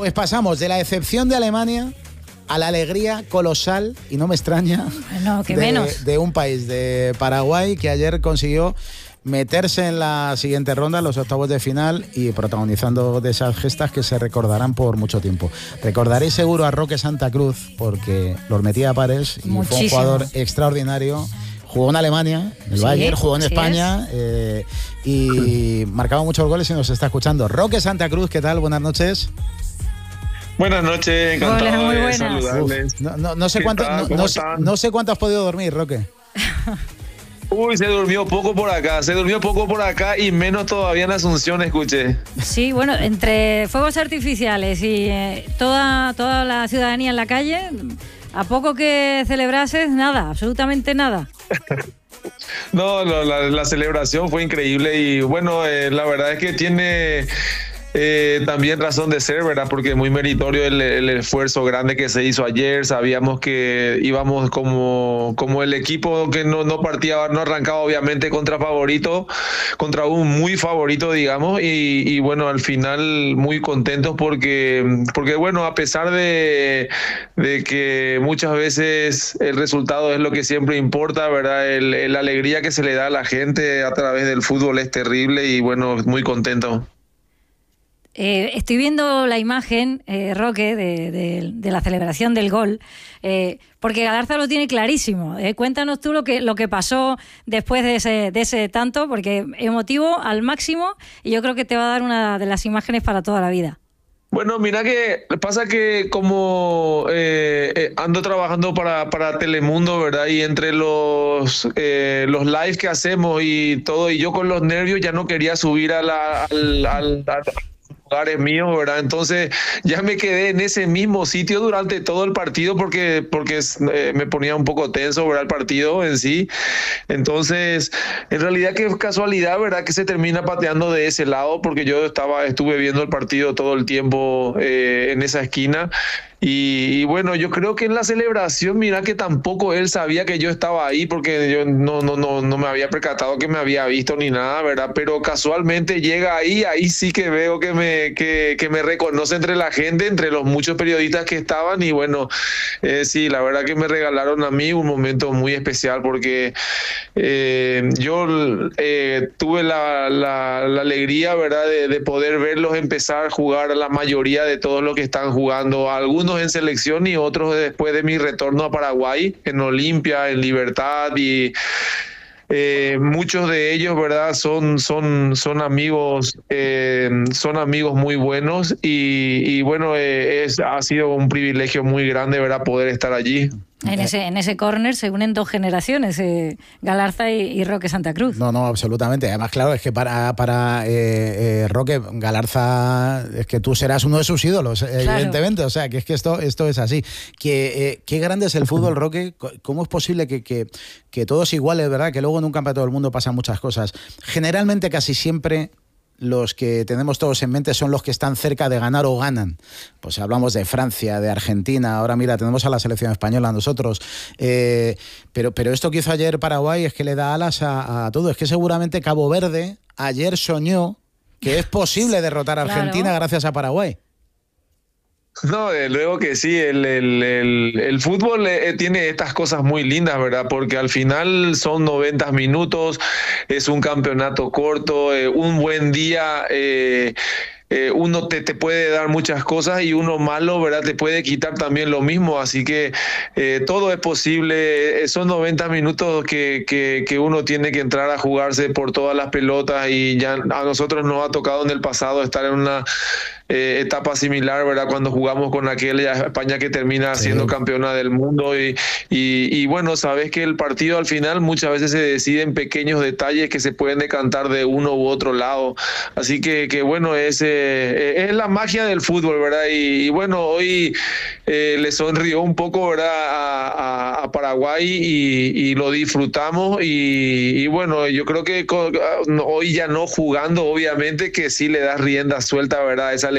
Pues pasamos de la decepción de Alemania a la alegría colosal, y no me extraña, no, que menos, de un país, de Paraguay, que ayer consiguió meterse en la siguiente ronda, los octavos de final, y protagonizando de esas gestas que se recordarán por mucho tiempo. Recordaréis seguro a Roque Santa Cruz, porque los metía a pares y muchísimo. Fue un jugador extraordinario. Jugó en Alemania, en el Bayern, jugó en España y marcaba muchos goles y nos está escuchando. Roque Santa Cruz, ¿qué tal? Buenas noches. Buenas noches, encantado muy de saludarles. No sé cuánto has podido dormir, Roque. Uy, se durmió poco por acá y menos todavía en Asunción, escuché. Sí, bueno, entre fuegos artificiales y toda la ciudadanía en la calle, a poco que celebrases, nada, absolutamente nada. No, la celebración fue increíble y bueno, la verdad es que tiene también razón de ser, ¿verdad? Porque muy meritorio el esfuerzo grande que se hizo ayer. Sabíamos que íbamos como el equipo que no arrancaba obviamente contra un muy favorito, digamos, y bueno, al final muy contentos porque bueno, a pesar de que muchas veces el resultado es lo que siempre importa, ¿verdad? La alegría que se le da a la gente a través del fútbol es terrible y bueno, muy contento. Estoy viendo la imagen, Roque, de la celebración del gol, porque Galarza lo tiene clarísimo. Cuéntanos tú lo que pasó después de ese tanto, porque emotivo al máximo, y yo creo que te va a dar una de las imágenes para toda la vida. Bueno, mira que pasa que como ando trabajando para Telemundo, ¿verdad? Y entre los lives que hacemos y todo, y yo con los nervios ya no quería subir al lugares míos, ¿verdad? Entonces ya me quedé en ese mismo sitio durante todo el partido porque me ponía un poco tenso, ¿verdad? El partido en sí. Entonces, en realidad qué casualidad, ¿verdad? Que se termina pateando de ese lado porque yo estuve viendo el partido todo el tiempo en esa esquina. Y bueno, yo creo que en la celebración, mira que tampoco él sabía que yo estaba ahí porque yo no me había percatado que me había visto ni nada, ¿verdad? Pero casualmente llega ahí sí que veo que me reconoce entre la gente, entre los muchos periodistas que estaban y bueno, sí, la verdad que me regalaron a mí un momento muy especial porque yo tuve la alegría, ¿verdad? De poder verlos empezar a jugar, la mayoría de todos los que están jugando, algunos en selección y otros después de mi retorno a Paraguay, en Olimpia, en Libertad y muchos de ellos, ¿verdad? Son amigos, son amigos muy buenos y bueno, ha sido un privilegio muy grande, ¿verdad? Poder estar allí. En ese córner se unen dos generaciones, Galarza y Roque Santa Cruz. No, absolutamente. Además, claro, es que para Roque, Galarza, es que tú serás uno de sus ídolos, claro. Evidentemente. O sea, que es que esto es así. Qué grande es el fútbol, Roque. ¿Cómo es posible que todos iguales, verdad? Que luego en un campeonato del mundo pasan muchas cosas. Generalmente, casi siempre, los que tenemos todos en mente son los que están cerca de ganar o ganan. Pues hablamos de Francia, de Argentina, ahora mira, tenemos a la selección española nosotros. Pero esto que hizo ayer Paraguay es que le da alas a todo. Es que seguramente Cabo Verde ayer soñó que es posible derrotar a Argentina, claro, gracias a Paraguay. No, luego que sí, el fútbol tiene estas cosas muy lindas, ¿verdad? Porque al final son 90 minutos, es un campeonato corto, un buen día, uno te puede dar muchas cosas y uno malo, ¿verdad? Te puede quitar también lo mismo, así que todo es posible, son 90 minutos que uno tiene que entrar a jugarse por todas las pelotas y ya a nosotros nos ha tocado en el pasado estar en una etapa similar, ¿verdad? Cuando jugamos con aquella España que termina siendo campeona del mundo y bueno, sabes que el partido al final muchas veces se decide en pequeños detalles que se pueden decantar de uno u otro lado, así que bueno, es la magia del fútbol, ¿verdad? Y bueno, hoy le sonrió un poco, ¿verdad? A Paraguay y lo disfrutamos y bueno, yo creo que hoy ya no jugando, obviamente que sí le das rienda suelta, ¿verdad? Esa alegría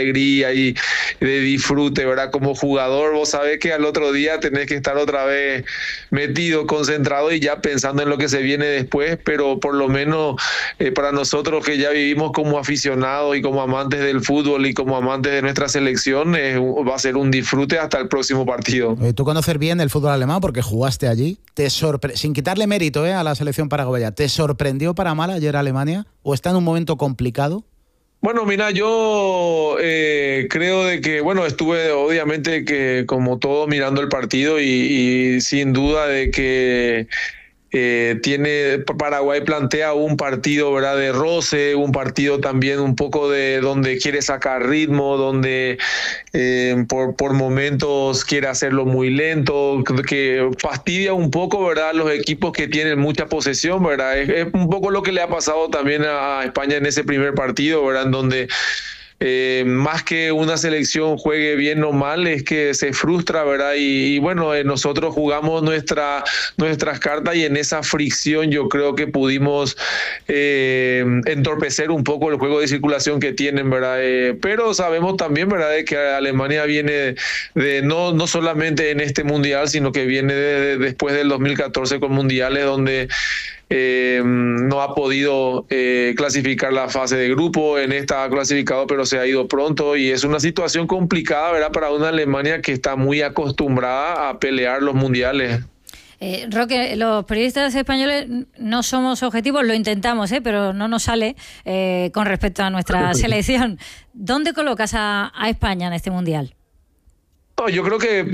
alegría y de disfrute, ¿verdad? Como jugador, vos sabés que al otro día tenés que estar otra vez metido, concentrado y ya pensando en lo que se viene después, pero por lo menos para nosotros que ya vivimos como aficionados y como amantes del fútbol y como amantes de nuestra selección, va a ser un disfrute hasta el próximo partido. Tú conoces bien el fútbol alemán porque jugaste allí. Sin quitarle mérito a la selección paraguaya, ¿te sorprendió para mal ayer Alemania o está en un momento complicado? Bueno, mira, yo creo de que, bueno, estuve obviamente que como todo mirando el partido y sin duda de que Paraguay plantea un partido, ¿verdad?, de roce, un partido también un poco de donde quiere sacar ritmo, donde por momentos quiere hacerlo muy lento, que fastidia un poco, ¿verdad?, los equipos que tienen mucha posesión, ¿verdad? Es un poco lo que le ha pasado también a España en ese primer partido, ¿verdad?, en donde más que una selección juegue bien o mal, es que se frustra, ¿verdad? Y bueno, nosotros jugamos nuestras cartas y en esa fricción yo creo que pudimos entorpecer un poco el juego de circulación que tienen, ¿verdad? Pero sabemos también, ¿verdad?, de que Alemania viene no solamente en este mundial, sino que viene después del 2014 con mundiales donde no ha podido clasificar la fase de grupo. En esta ha clasificado, pero se ha ido pronto y es una situación complicada, ¿verdad?, para una Alemania que está muy acostumbrada a pelear los mundiales. Roque, los periodistas españoles no somos objetivos, lo intentamos, pero no nos sale con respecto a nuestra selección. ¿Dónde colocas a España en este mundial? No, yo creo que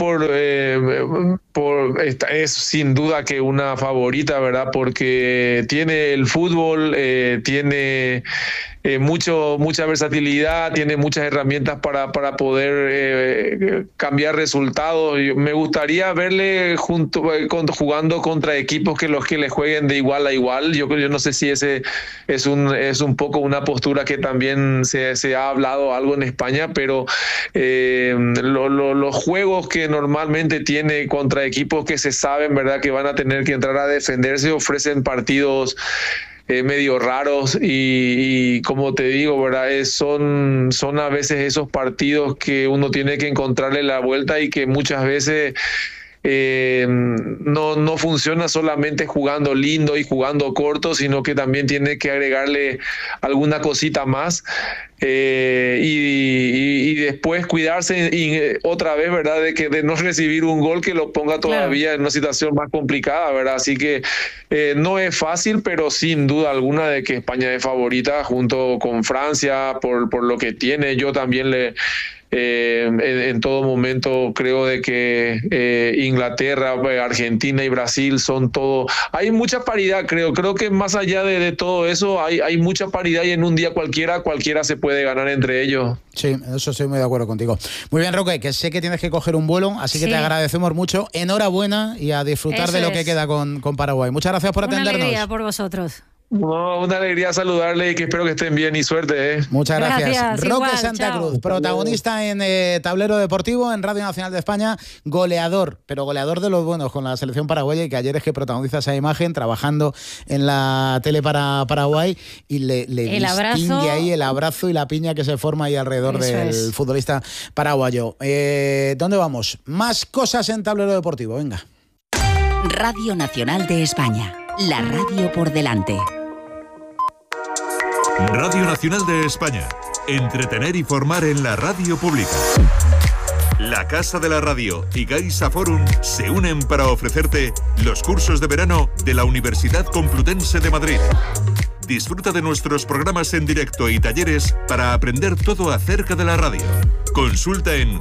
es sin duda que una favorita, ¿verdad? Porque tiene el fútbol, tiene mucha versatilidad, tiene muchas herramientas para poder cambiar resultados. Me gustaría verle jugando contra equipos que le jueguen de igual a igual. Yo no sé si ese es un poco una postura que también se ha hablado algo en España, pero los juegos que normalmente tiene contra equipos que se saben, ¿verdad?, que van a tener que entrar a defenderse, ofrecen partidos medio raros y como te digo, ¿verdad?, son a veces esos partidos que uno tiene que encontrarle la vuelta y que muchas veces no funciona solamente jugando lindo y jugando corto, sino que también tiene que agregarle alguna cosita más y después cuidarse y otra vez, ¿verdad?, de no recibir un gol que lo ponga todavía en una situación más complicada, ¿verdad? Así que no es fácil, pero sin duda alguna de que España es favorita junto con Francia por lo que tiene. Yo también en todo momento creo de que Inglaterra, Argentina y Brasil son todo. Hay mucha paridad, creo que más allá de todo eso hay mucha paridad y en un día cualquiera se puede ganar entre ellos. Sí, eso estoy muy de acuerdo contigo. Muy bien, Roque, que sé que tienes que coger un vuelo, así que te agradecemos mucho. Enhorabuena y a disfrutar eso de lo que queda con Paraguay. Muchas gracias por atendernos. Una alegría por vosotros. No, una alegría saludarle y que espero que estén bien y suerte. Muchas gracias. Roque igual, Santa chao. Cruz, protagonista en Tablero Deportivo, en Radio Nacional de España, goleador, pero goleador de los buenos con la selección paraguaya, y que ayer es que protagoniza esa imagen trabajando en la tele para Paraguay y le distingue ahí el abrazo y la piña que se forma ahí alrededor del futbolista paraguayo. ¿Dónde vamos? Más cosas en Tablero Deportivo, venga. Radio Nacional de España, la radio por delante. Radio Nacional de España. Entretener y formar en la radio pública. La Casa de la Radio y Gaisa Forum se unen para ofrecerte los cursos de verano de la Universidad Complutense de Madrid. Disfruta de nuestros programas en directo y talleres para aprender todo acerca de la radio. Consulta en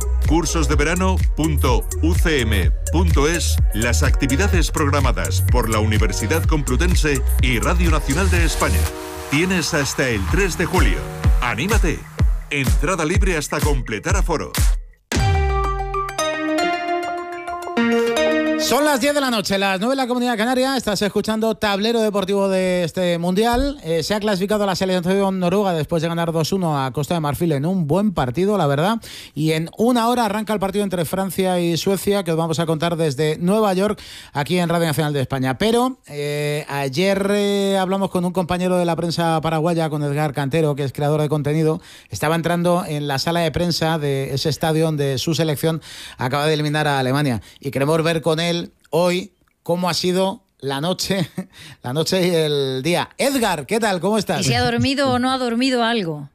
cursosdeverano.ucm.es las actividades programadas por la Universidad Complutense y Radio Nacional de España. Tienes hasta el 3 de julio. ¡Anímate! Entrada libre hasta completar aforo. Son las 10 de la noche, las 9 de la Comunidad Canaria. Estás escuchando Tablero Deportivo de este Mundial. Se ha clasificado la selección noruega después de ganar 2-1 a Costa de Marfil en un buen partido, la verdad. Y en una hora arranca el partido entre Francia y Suecia, que os vamos a contar desde Nueva York, aquí en Radio Nacional de España. Pero ayer hablamos con un compañero de la prensa paraguaya, con Edgar Cantero, que es creador de contenido. Estaba entrando en la sala de prensa de ese estadio donde su selección acaba de eliminar a Alemania. Y queremos ver con él hoy cómo ha sido la noche y el día. Edgar, ¿qué tal? ¿Cómo estás? ¿Y si ha dormido o no ha dormido algo?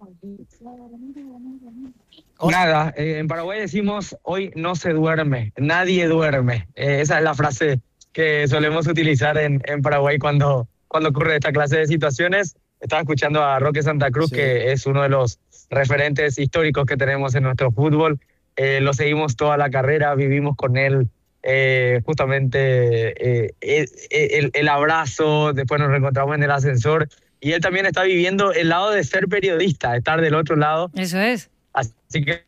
Nada, en Paraguay decimos hoy no se duerme, nadie duerme. Esa es la frase que solemos utilizar en Paraguay cuando ocurre esta clase de situaciones. Estaba escuchando a Roque Santa Cruz, sí, que es uno de los referentes históricos que tenemos en nuestro fútbol. Lo seguimos toda la carrera, vivimos con él. Justamente el abrazo, después nos reencontramos en el ascensor, y él también está viviendo el lado de ser periodista, estar del otro lado. Eso es. Así que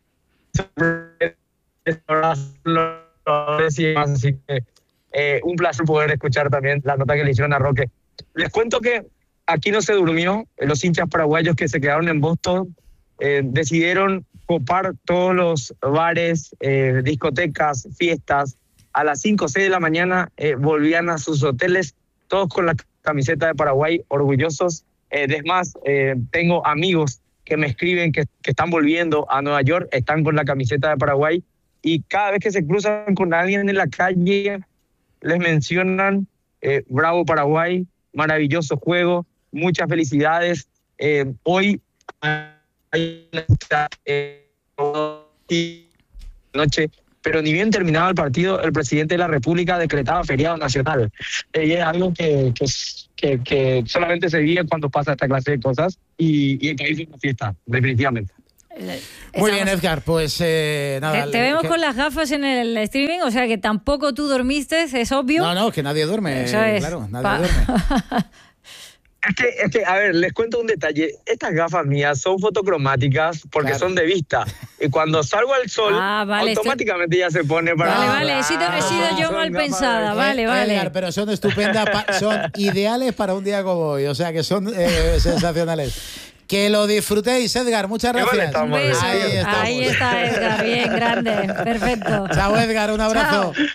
un placer poder escuchar también la nota que le hicieron a Roque. Les cuento que aquí no se durmió. Los hinchas paraguayos que se quedaron en Boston decidieron copar todos los bares, discotecas, fiestas. A las 5 o 6 de la mañana volvían a sus hoteles, todos con la camiseta de Paraguay, orgullosos. Es más, tengo amigos que me escriben que están volviendo a Nueva York, están con la camiseta de Paraguay, y cada vez que se cruzan con alguien en la calle, les mencionan bravo Paraguay, maravilloso juego, muchas felicidades. Hoy noche, pero ni bien terminaba el partido, el presidente de la República decretaba feriado nacional. Y es algo que solamente se vive cuando pasa esta clase de cosas, y el país es una fiesta, definitivamente. Muy bien, Edgar, pues nada. Te vemos con las gafas en el streaming, o sea que tampoco tú dormiste, es obvio. No, que nadie duerme, claro, nadie duerme. Es que, a ver, les cuento un detalle. Estas gafas mías son fotocromáticas porque son de vista. Y cuando salgo al sol, automáticamente ya se pone para... Vale, he sido yo mal pensada. Vale. Edgar, pero son estupendas, son ideales para un día como hoy. O sea, que son sensacionales. Que lo disfrutéis, Edgar. Muchas gracias. Ahí está Edgar, bien, grande. Perfecto. Chao, Edgar, un abrazo. Chao.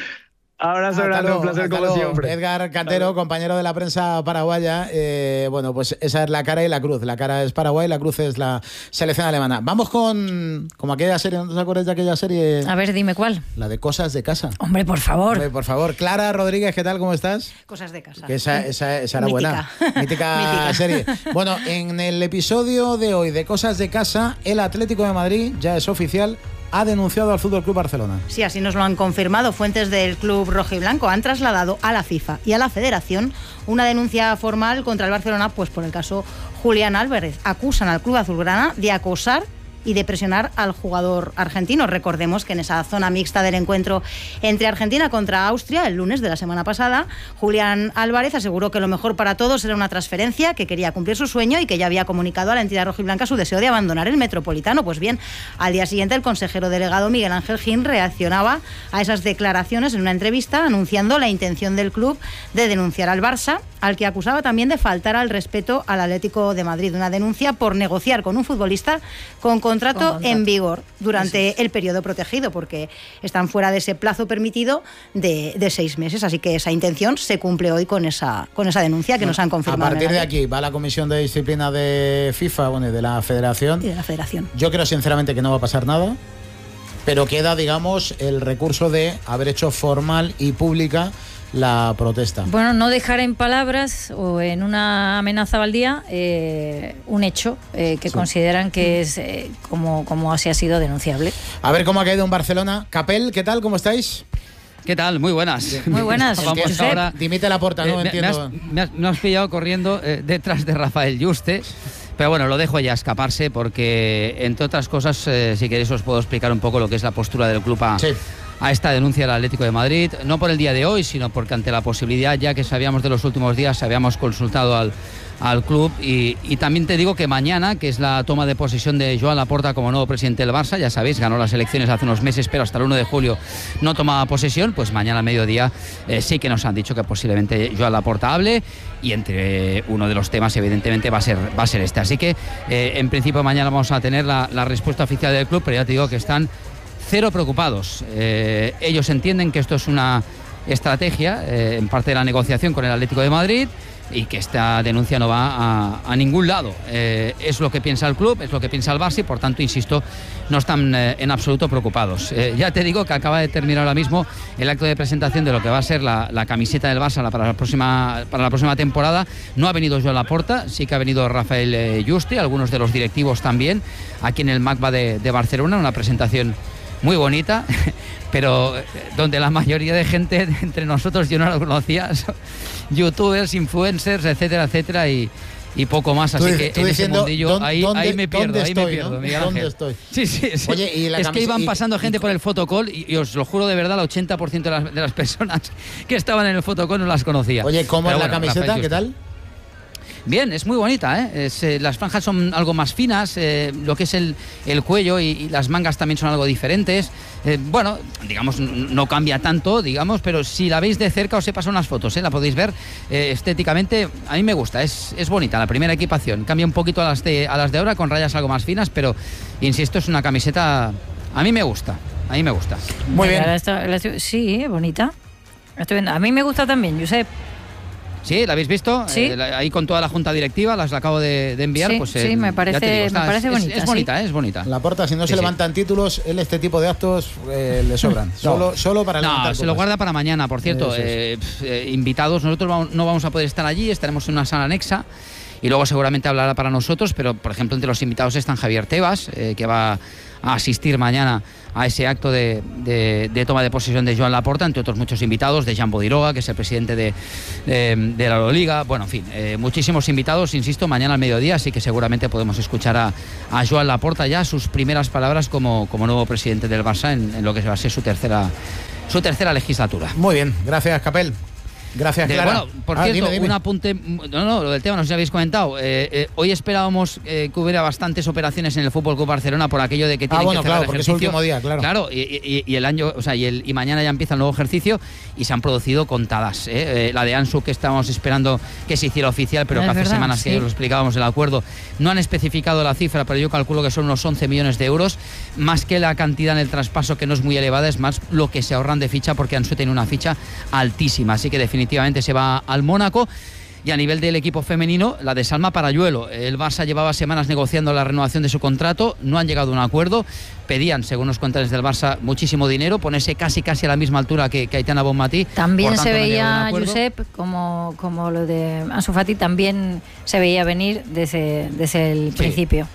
Abrazo grande, un placer como siempre. Edgar Cantero, compañero de la prensa paraguaya. Bueno, pues esa es la cara y la cruz. La cara es Paraguay, la cruz es la selección alemana. Vamos con como aquella serie, ¿no te acuerdas de aquella serie? A ver, dime cuál. La de Cosas de Casa. Hombre, por favor. Clara Rodríguez, ¿qué tal? ¿Cómo estás? Cosas de Casa. Que esa era buena. Mítica serie. Bueno, en el episodio de hoy de Cosas de Casa, el Atlético de Madrid, ya es oficial, ha denunciado al Fútbol Club Barcelona. Sí, así nos lo han confirmado. Fuentes del club rojiblanco han trasladado a la FIFA y a la Federación una denuncia formal contra el Barcelona, pues por el caso Julián Álvarez. Acusan al club azulgrana de acosar y de presionar al jugador argentino. Recordemos que en esa zona mixta del encuentro entre Argentina contra Austria, el lunes de la semana pasada, Julián Álvarez aseguró que lo mejor para todos era una transferencia, que quería cumplir su sueño y que ya había comunicado a la entidad rojiblanca su deseo de abandonar el Metropolitano. Pues bien, al día siguiente el consejero delegado Miguel Ángel Gin reaccionaba a esas declaraciones en una entrevista, anunciando la intención del club de denunciar al Barça, al que acusaba también de faltar al respeto al Atlético de Madrid. Una denuncia por negociar con un futbolista con contrato en vigor durante el periodo protegido, porque están fuera de ese plazo permitido de 6 meses. Así que esa intención se cumple hoy con esa denuncia que nos han confirmado. A partir de aquí va la Comisión de Disciplina de FIFA, bueno, y de la Federación. Y de la Federación. Yo creo sinceramente que no va a pasar nada, pero queda, digamos, el recurso de haber hecho formal y pública la protesta. Bueno, no dejar en palabras o en una amenaza baldía un hecho que consideran que es como así ha sido denunciable. A ver cómo ha caído en Barcelona. Capel, ¿qué tal? ¿Cómo estáis? ¿Qué tal? Muy buenas. Muy buenas. Vamos ahora. Dimite la porta, no entiendo. Me has pillado corriendo detrás de Rafael Yuste. Pero bueno, lo dejo ya escaparse porque, entre otras cosas, si queréis os puedo explicar un poco lo que es la postura del club a esta denuncia del Atlético de Madrid, no por el día de hoy, sino porque ante la posibilidad ya que sabíamos de los últimos días, habíamos consultado al club y también te digo que mañana, que es la toma de posesión de Joan Laporta como nuevo presidente del Barça, ya sabéis, ganó las elecciones hace unos meses, pero hasta el 1 de julio no tomaba posesión, pues mañana al mediodía sí que nos han dicho que posiblemente Joan Laporta hable y entre uno de los temas evidentemente va a ser este. Así que en principio mañana vamos a tener la respuesta oficial del club, pero ya te digo que están cero preocupados. Ellos entienden que esto es una estrategia en parte de la negociación con el Atlético de Madrid y que esta denuncia no va a ningún lado. Es lo que piensa el club, es lo que piensa el Barça y por tanto, insisto, no están en absoluto preocupados. Ya te digo que acaba de terminar ahora mismo el acto de presentación de lo que va a ser la camiseta del Barça para la próxima temporada. No ha venido Joan Laporta, sí que ha venido Rafael Juste, algunos de los directivos también, aquí en el MACBA de Barcelona, una presentación muy bonita, pero donde la mayoría de gente entre nosotros yo no la conocía, youtubers, influencers, etcétera, etcétera, y poco más, así que en ese mundillo ahí me pierdo, ¿no? Miguel Ángel. ¿Dónde estoy? Sí. Oye, ¿y la es que iban pasando gente por el fotocall y os lo juro de verdad, el 80% de las personas que estaban en el fotocall no las conocía. Oye, ¿cómo es la camiseta? Rafael, ¿qué tal? Bien, es muy bonita, ¿eh? Las franjas son algo más finas, lo que es el cuello y las mangas también son algo diferentes. Bueno, digamos, no cambia tanto, digamos, pero si la veis de cerca os he pasado unas fotos, la podéis ver estéticamente. A mí me gusta, es bonita la primera equipación. Cambia un poquito a las de ahora con rayas algo más finas, pero insisto, es una camiseta, a mí me gusta. Muy bien. Sí, bonita. Estoy viendo. A mí me gusta también, Josep. Sí, ¿la habéis visto? Sí. Ahí con toda la junta directiva, las acabo de enviar. Sí, pues, sí, me parece bonita. Es bonita, es bonita. Laporta, si no se levantan títulos, él este tipo de actos le sobran. Solo para levantar se lo guarda para mañana, por cierto. Invitados, nosotros no vamos a poder estar allí, estaremos en una sala anexa. Y luego seguramente hablará para nosotros, pero por ejemplo entre los invitados están Javier Tebas, que va a asistir mañana a ese acto de toma de posesión de Joan Laporta, entre otros muchos invitados, de Jan Bodiroga, que es el presidente de la Euroliga. Bueno, en fin, muchísimos invitados, insisto, mañana al mediodía, así que seguramente podemos escuchar a Joan Laporta ya sus primeras palabras como nuevo presidente del Barça en lo que va a ser su tercera legislatura. Muy bien, gracias, Capel. Gracias, Clara. Bueno, por cierto, dime. Un apunte. No, lo del tema no sé si habéis comentado. Hoy esperábamos que hubiera bastantes operaciones en el FC Barcelona por aquello de que tienen que cerrar el porque ejercicio. Es el último día, claro. Claro, y el año, o sea, y mañana ya empieza el nuevo ejercicio y se han producido contadas. La de Ansu, que estábamos esperando que se hiciera oficial, pero que hace semanas que lo explicábamos el acuerdo. No han especificado la cifra, pero yo calculo que son unos 11 millones de euros, más que la cantidad en el traspaso, que no es muy elevada, es más lo que se ahorran de ficha, porque Ansu tiene una ficha altísima, así que definitivamente se va al Mónaco. Y a nivel del equipo femenino, la de Salma Parayuelo. El Barça llevaba semanas negociando la renovación de su contrato, no han llegado a un acuerdo. Pedían, según nos cuentan desde el Barça, muchísimo dinero, ponerse casi a la misma altura que Aitana Bonmatí. También se veía, Josep, como lo de Ansu Fati, también se veía venir desde el principio.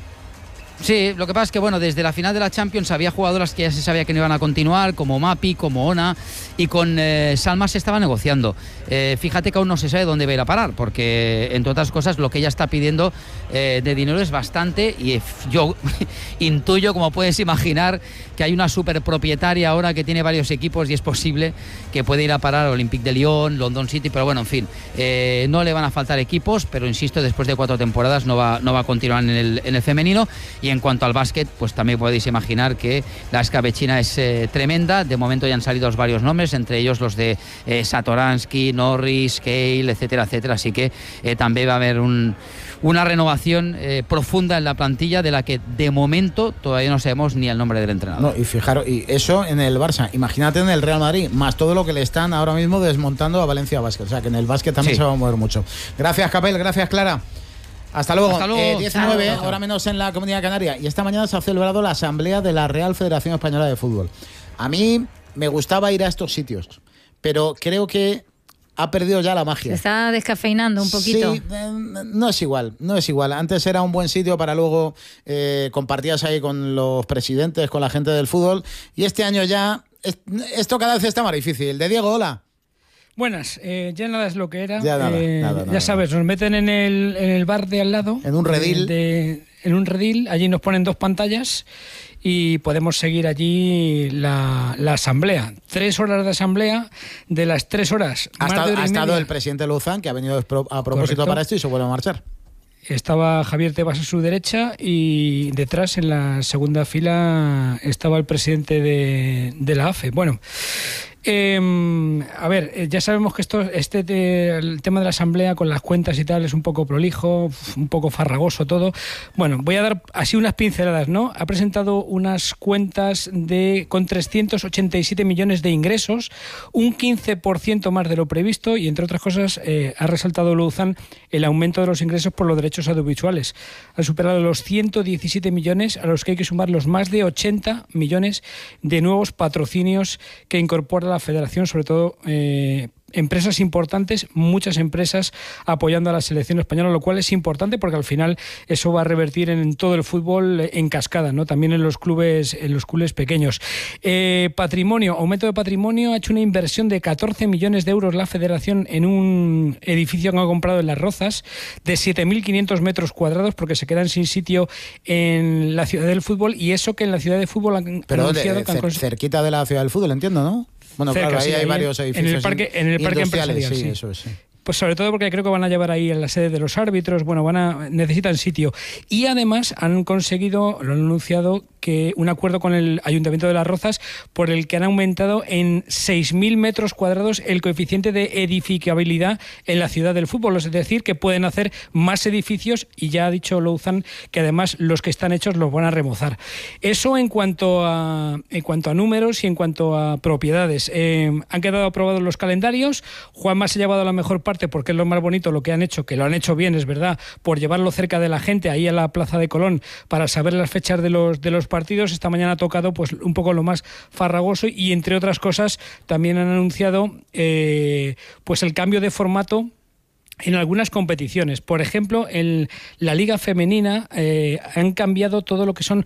Sí, lo que pasa es que bueno, desde la final de la Champions había jugadoras que ya se sabía que no iban a continuar, como Mapi, como Ona, y con Salma se estaba negociando. Fíjate que aún no se sabe dónde va a ir a parar, porque entre otras cosas lo que ella está pidiendo de dinero es bastante, y yo intuyo, como puedes imaginar, que hay una superpropietaria ahora que tiene varios equipos y es posible que puede ir a parar Olympique de Lyon, London City, pero bueno, en fin, no le van a faltar equipos, pero insisto, después de 4 temporadas no va a continuar en el femenino. Y en cuanto al básquet, pues también podéis imaginar que la escabechina es tremenda. De momento ya han salido varios nombres, entre ellos los de Satoransky, Norris, Cale, etcétera, etcétera. Así que también va a haber una renovación profunda en la plantilla, de la que de momento todavía no sabemos ni el nombre del entrenador. No, y fijaros, y eso en el Barça, imagínate en el Real Madrid, más todo lo que le están ahora mismo desmontando a Valencia Basket. O sea que en el básquet también se va a mover mucho. Gracias, Capel, gracias, Clara. Hasta luego. 19, ahora menos en la Comunidad Canaria. Y esta mañana se ha celebrado la asamblea de la Real Federación Española de Fútbol. A mí me gustaba ir a estos sitios, pero creo que ha perdido ya la magia. Se está descafeinando un poquito. Sí, no es igual. Antes era un buen sitio para luego compartías ahí con los presidentes, con la gente del fútbol. Y este año ya, esto cada vez está más difícil. De Diego, hola. Buenas, ya nada es lo que era. Ya nada. Ya sabes, nos meten en el bar de al lado. En un redil. en un redil, allí nos ponen 2 pantallas y podemos seguir allí la asamblea. 3 horas de asamblea, de las 3 horas... Ha estado el presidente Luzán, que ha venido a propósito. Correcto. Para esto y se vuelve a marchar. Estaba Javier Tebas a su derecha y detrás, en la segunda fila, estaba el presidente de la AFE. Bueno, a ver, ya sabemos que el tema de la asamblea con las cuentas y tal es un poco prolijo, un poco farragoso todo. Bueno, voy a dar así unas pinceladas, ¿no? Ha presentado unas cuentas con 387 millones de ingresos, un 15% más de lo previsto, y entre otras cosas ha resaltado Luzán el aumento de los ingresos por los derechos audiovisuales. Ha superado los 117 millones, a los que hay que sumar los más de 80 millones de nuevos patrocinios que incorpora la Federación, sobre todo empresas importantes, muchas empresas apoyando a la selección española, lo cual es importante porque al final eso va a revertir en todo el fútbol en cascada, ¿no? También en los clubes pequeños. Patrimonio, aumento de patrimonio, ha hecho una inversión de 14 millones de euros la Federación en un edificio que ha comprado en Las Rozas de 7.500 metros cuadrados, porque se quedan sin sitio en la ciudad del fútbol, y eso que en la ciudad de fútbol han anunciado... cerquita de la ciudad del fútbol, entiendo, ¿no? Bueno, cerca, claro, ahí sí, hay varios edificios en el parque empresarial, sí, sí. Eso es, sí. Pues sobre todo porque creo que van a llevar ahí en la sede de los árbitros, bueno, necesitan sitio. Y además han conseguido, lo han anunciado, que un acuerdo con el Ayuntamiento de Las Rozas por el que han aumentado en 6.000 metros cuadrados el coeficiente de edificabilidad en la ciudad del fútbol. Es decir, que pueden hacer más edificios, y ya ha dicho Luzán que además los que están hechos los van a remozar. Eso en cuanto a números y en cuanto a propiedades. Han quedado aprobados los calendarios. Juanma se ha llevado la mejor parte porque es lo más bonito lo que han hecho, que lo han hecho bien, es verdad, por llevarlo cerca de la gente, ahí a la Plaza de Colón, para saber las fechas de los partidos. Esta mañana ha tocado pues un poco lo más farragoso, y entre otras cosas también han anunciado pues el cambio de formato en algunas competiciones. Por ejemplo, en la Liga Femenina han cambiado todo lo que son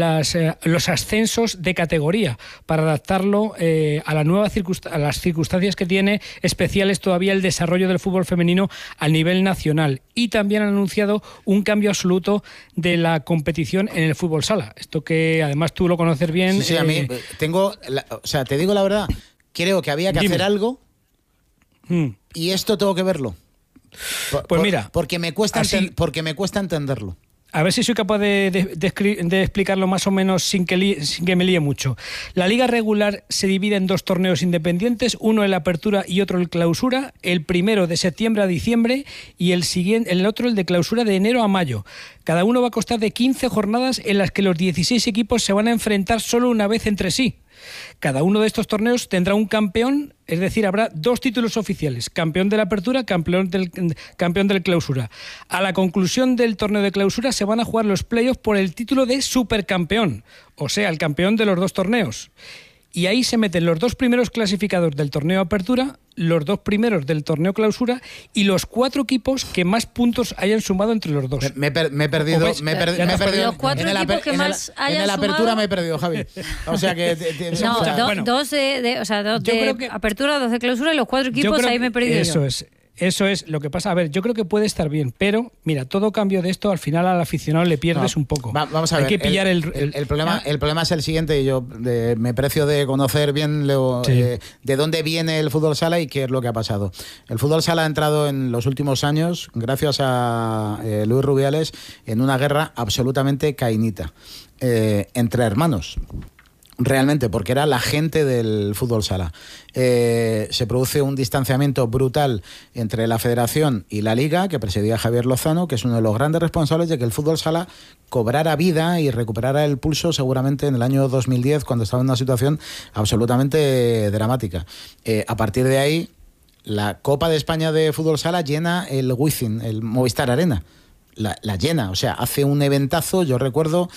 los ascensos de categoría para adaptarlo a las circunstancias que tiene especiales todavía el desarrollo del fútbol femenino a nivel nacional. Y también han anunciado un cambio absoluto de la competición en el fútbol sala. Esto que además tú lo conoces bien. Sí, a mí te digo la verdad, creo que había que hacer algo y esto tengo que verlo. Mira, porque me cuesta entenderlo. A ver si soy capaz de explicarlo más o menos sin que me líe mucho. La liga regular se divide en 2 torneos independientes, uno el Apertura y otro el Clausura, el primero de septiembre a diciembre y el otro el de Clausura de enero a mayo. Cada uno va a constar de 15 jornadas en las que los 16 equipos se van a enfrentar solo una vez entre sí. Cada uno de estos torneos tendrá un campeón, es decir, habrá 2 títulos oficiales, campeón de la Apertura, campeón del Clausura. A la conclusión del torneo de Clausura se van a jugar los playoffs por el título de supercampeón, o sea, el campeón de los 2 torneos. Y ahí se meten los 2 primeros clasificados del torneo Apertura, los 2 primeros del torneo Clausura y los 4 equipos que más puntos hayan sumado entre los 2. Me he perdido. Los 4 equipos que más hayan sumado. En la Apertura me he perdido, Javi. O sea que... dos de Apertura, 2 de Clausura y los 4 equipos ahí me he perdido. Eso es lo que pasa. A ver, yo creo que puede estar bien, pero mira, todo cambio de esto al final al aficionado le pierdes un poco. Vamos a ver. Hay que pillar el problema es el siguiente, y yo me precio de conocer bien de dónde viene el fútbol sala y qué es lo que ha pasado. El fútbol sala ha entrado en los últimos años, gracias a Luis Rubiales, en una guerra absolutamente cainita entre hermanos. Realmente, porque era la gente del fútbol sala. Se produce un distanciamiento brutal entre la Federación y la Liga, que presidía Javier Lozano, que es uno de los grandes responsables de que el fútbol sala cobrara vida y recuperara el pulso seguramente en el año 2010, cuando estaba en una situación absolutamente dramática. A partir de ahí, la Copa de España de fútbol sala llena el Wizzing, el Movistar Arena. La llena, o sea, hace un eventazo, yo recuerdo,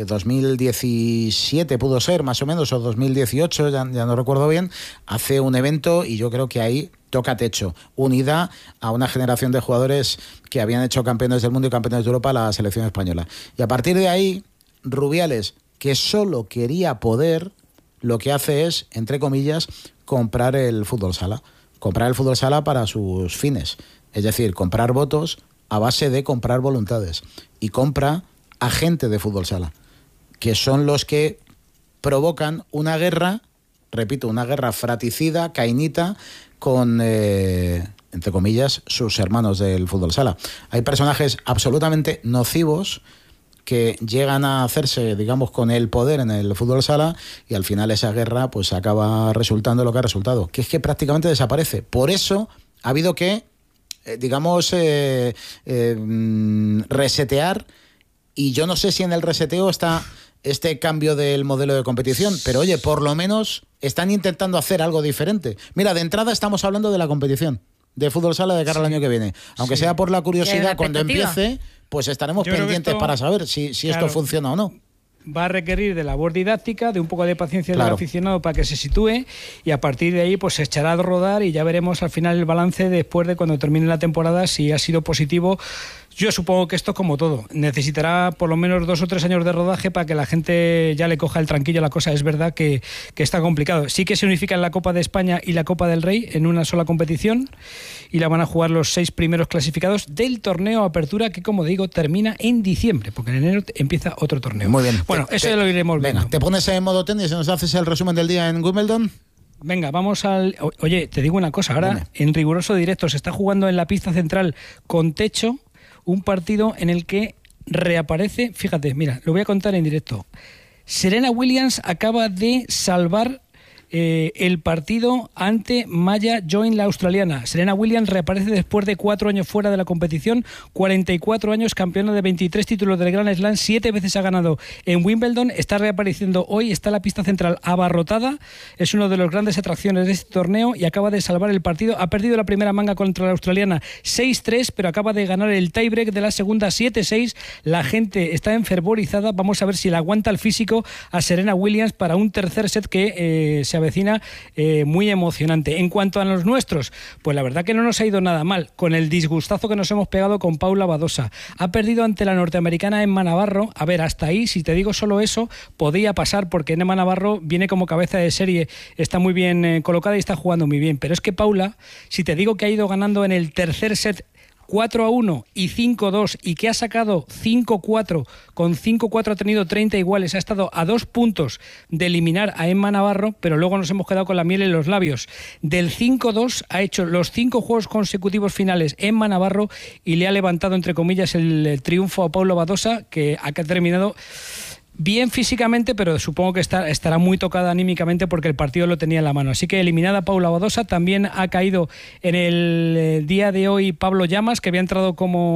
2017 pudo ser, más o menos, o 2018, ya no recuerdo bien, hace un evento y yo creo que ahí toca techo, unida a una generación de jugadores que habían hecho campeones del mundo y campeones de Europa a la selección española. Y a partir de ahí, Rubiales, que solo quería poder, lo que hace es, entre comillas, comprar el fútbol sala para sus fines, es decir, comprar votos a base de comprar voluntades, y compra agente de fútbol sala, que son los que provocan una guerra, repito, una guerra fratricida, cainita, con, entre comillas, sus hermanos del fútbol sala. Hay personajes absolutamente nocivos que llegan a hacerse, digamos, con el poder en el fútbol sala, y al final esa guerra pues acaba resultando lo que ha resultado, que es que prácticamente desaparece. Por eso ha habido que, digamos, resetear, y yo no sé si en el reseteo está este cambio del modelo de competición, pero oye, por lo menos están intentando hacer algo diferente. Mira, de entrada estamos hablando de la competición de fútbol sala de cara al año que viene. Aunque sea por la curiosidad, cuando empiece, pues estaremos pendientes para saber si esto funciona o no. Va a requerir de labor didáctica, de un poco de paciencia del aficionado para que se sitúe, y a partir de ahí pues se echará a rodar y ya veremos al final el balance después de cuando termine la temporada, si ha sido positivo. Yo supongo que esto, como todo, necesitará por lo menos 2 o 3 años de rodaje para que la gente ya le coja el tranquillo a la cosa. Es verdad que está complicado. Sí que se unifican la Copa de España y la Copa del Rey en una sola competición, y la van a jugar los 6 primeros clasificados del torneo Apertura, que, como digo, termina en diciembre, porque en enero empieza otro torneo. Muy bien. Bueno, eso ya lo iremos viendo. Venga, te pones en modo tenis y nos haces el resumen del día en Wimbledon. Venga, vamos al... Oye, te digo una cosa, ahora en riguroso directo se está jugando en la pista central con techo un partido en el que reaparece, fíjate, mira, lo voy a contar en directo. Serena Williams acaba de salvar el partido ante Maya Join, la australiana. Serena Williams reaparece después de 4 años fuera de la competición, 44 años, campeona de 23 títulos del Grand Slam, 7 veces ha ganado en Wimbledon, está reapareciendo hoy, está la pista central abarrotada, es uno de los grandes atracciones de este torneo y acaba de salvar el partido. Ha perdido la primera manga contra la australiana 6-3, pero acaba de ganar el tiebreak de la segunda 7-6. La gente está enfervorizada, vamos a ver si le aguanta el físico a Serena Williams para un tercer set que se avecina muy emocionante. En cuanto a los nuestros, pues la verdad que no nos ha ido nada mal, con el disgustazo que nos hemos pegado con Paula Badosa. Ha perdido ante la norteamericana Emma Navarro. A ver, hasta ahí, si te digo solo eso, podía pasar, porque Emma Navarro viene como cabeza de serie, está muy bien colocada y está jugando muy bien. Pero es que Paula, si te digo que ha ido ganando en el tercer set 4-1 y 5-2, y que ha sacado 5-4, con 5-4 ha tenido 30 iguales, ha estado a 2 puntos de eliminar a Emma Navarro, pero luego nos hemos quedado con la miel en los labios. Del 5-2 ha hecho los 5 juegos consecutivos finales Emma Navarro, y le ha levantado, entre comillas, el triunfo a Paula Badosa, que ha terminado bien físicamente, pero supongo que estará muy tocada anímicamente porque el partido lo tenía en la mano. Así que eliminada Paula Badosa. También ha caído en el día de hoy Pablo Llamas, que había entrado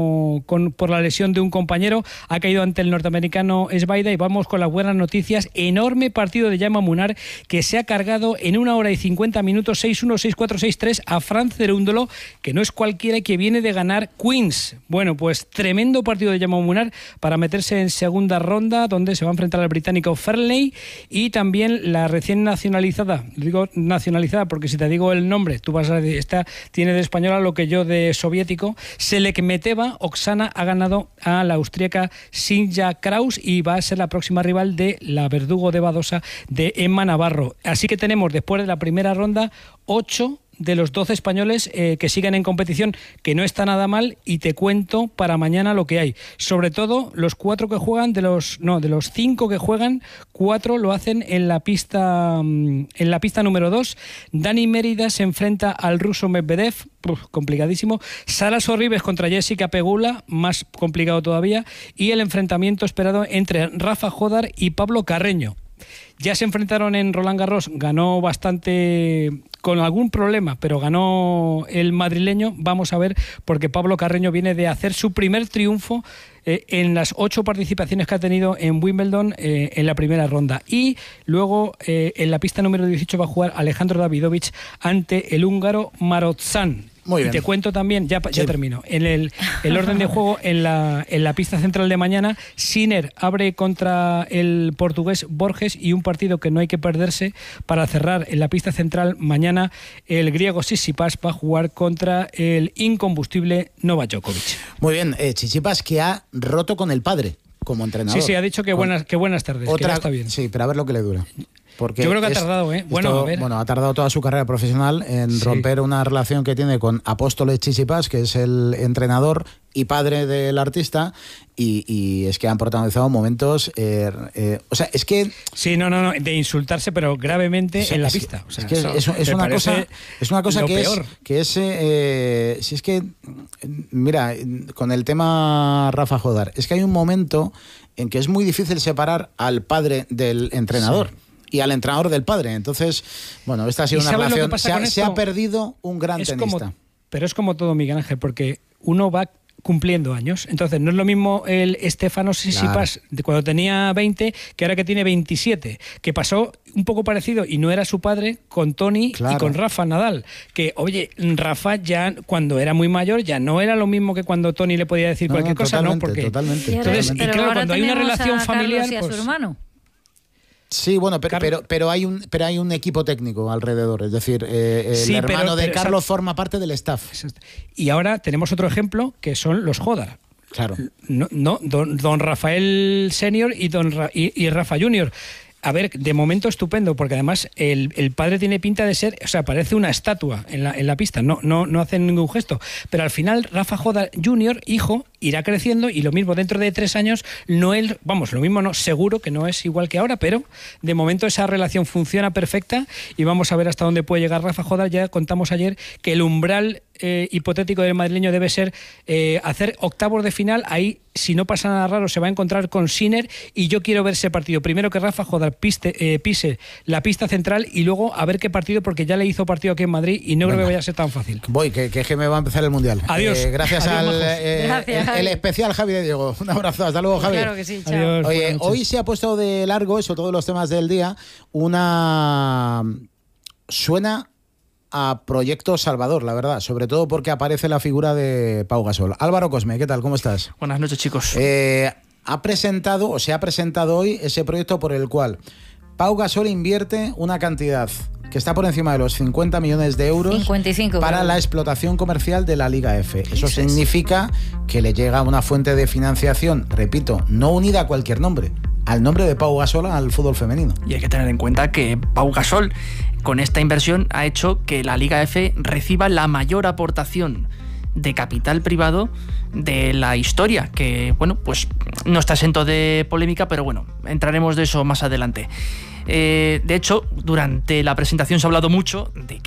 por la lesión de un compañero. Ha caído ante el norteamericano Esbaida. Y vamos con las buenas noticias. Enorme partido de Jaume Munar, que se ha cargado en 1 hora y 50 minutos 6-1, 6-4, 6-3 a Fran Cerúndolo, que no es cualquiera y que viene de ganar Queens. Bueno, pues tremendo partido de Jaume Munar para meterse en segunda ronda, donde se va a enfrentar al británico Fairley, y también la recién nacionalizada, digo nacionalizada porque si te digo el nombre tú vas a decir, esta tiene de española lo que yo de soviético, Selekmeteva Oksana ha ganado a la austríaca Sinja Kraus y va a ser la próxima rival de la verdugo de Badosa, de Emma Navarro. Así que tenemos, después de la primera ronda, 8 de los 12 españoles que siguen en competición, que no está nada mal, y te cuento para mañana lo que hay. Sobre todo los 4 que juegan, de los 5 que juegan, 4 lo hacen en la pista número 2. Dani Mérida se enfrenta al ruso Medvedev, complicadísimo. Sara Sorribes contra Jessica Pegula, más complicado todavía. Y el enfrentamiento esperado entre Rafa Jodar y Pablo Carreño. Ya se enfrentaron en Roland Garros, ganó bastante, con algún problema, pero ganó el madrileño. Vamos a ver, porque Pablo Carreño viene de hacer su primer triunfo en las 8 participaciones que ha tenido en Wimbledon en la primera ronda. Y luego en la pista número 18 va a jugar Alejandro Davidovich ante el húngaro Marozsan. Muy bien. Y te cuento también, ya termino, en el orden de juego en la pista central de mañana, Sinner abre contra el portugués Borges, y un partido que no hay que perderse para cerrar en la pista central mañana, el griego Tsitsipas va a jugar contra el incombustible Novak Djokovic. Muy bien, Tsitsipas, que ha roto con el padre como entrenador. Sí, ha dicho que buenas tardes, otra, que ya está bien. Sí, pero a ver lo que le dura. Porque yo creo que ha tardado, ¿eh? Bueno, ha tardado toda su carrera profesional en romper una relación que tiene con Apóstoles Tsitsipas, que es el entrenador y padre del artista, y es que han protagonizado momentos, o sea, es que... Sí, no, de insultarse, pero gravemente en la pista. O sea, es una cosa que si es que, mira, con el tema Rafa Jodar, es que hay un momento en que es muy difícil separar al padre del entrenador. Y al entrenador del padre. Entonces, bueno, esta ha sido una relación. Se ha perdido un gran tenista. Pero es como todo, Miguel Ángel, porque uno va cumpliendo años. Entonces, no es lo mismo el Stefanos Tsitsipas de cuando tenía 20 que ahora que tiene 27. Que pasó un poco parecido, y no era su padre, con Tony y con Rafa Nadal. Que, oye, Rafa ya cuando era muy mayor ya no era lo mismo que cuando Tony le podía decir cualquier cosa, ¿no? Porque, totalmente. Entonces, y claro, cuando hay una relación familiar... Y a su hermano. Sí, bueno, pero hay un equipo técnico alrededor, es decir, el hermano de Carlos forma parte del staff. Y ahora tenemos otro ejemplo que son los Jodar. Claro. Don Rafael Senior y Rafa Junior. A ver, de momento estupendo, porque además el padre tiene pinta de ser, o sea, parece una estatua en la pista, no hacen ningún gesto. Pero al final, Rafa Jodar Jr., hijo, irá creciendo, y lo mismo dentro de 3 años, seguro que no es igual que ahora, pero de momento esa relación funciona perfecta, y vamos a ver hasta dónde puede llegar Rafa Jodar. Ya contamos ayer que el umbral hipotético del madrileño debe ser hacer octavos de final. Ahí, si no pasa nada raro, se va a encontrar con Sinner, y yo quiero ver ese partido. Primero que Rafa Jodar pise la pista central, y luego a ver qué partido, porque ya le hizo partido aquí en Madrid y no creo que vaya a ser tan fácil. Voy, que me va a empezar el Mundial. Adiós. Gracias Gracias, el especial Javi de Diego. Un abrazo, hasta luego, Javi. Claro que sí, chao. Adiós, oye, hoy se ha puesto de largo, eso, todos los temas del día, suena a Proyecto Salvador, la verdad, sobre todo porque aparece la figura de Pau Gasol. Álvaro Cosme, ¿qué tal? ¿Cómo estás? Buenas noches, chicos. Se ha presentado hoy ese proyecto por el cual Pau Gasol invierte una cantidad que está por encima de los 50 millones de euros 55, para la explotación comercial de la Liga F. Eso significa que le llega una fuente de financiación, repito, no unida a cualquier nombre, al nombre de Pau Gasol al fútbol femenino. Y hay que tener en cuenta que Pau Gasol, con esta inversión, ha hecho que la Liga F reciba la mayor aportación de capital privado de la historia, que, bueno, pues no está exento de polémica, pero bueno, entraremos de eso más adelante. De hecho, durante la presentación se ha hablado mucho de